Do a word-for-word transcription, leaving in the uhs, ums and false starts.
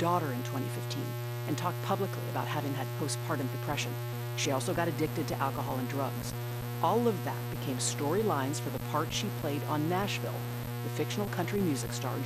daughter in twenty fifteen and talked publicly about having had postpartum depression. She also got addicted to alcohol and drugs. All of that became storylines for the part she played on Nashville, the fictional country music star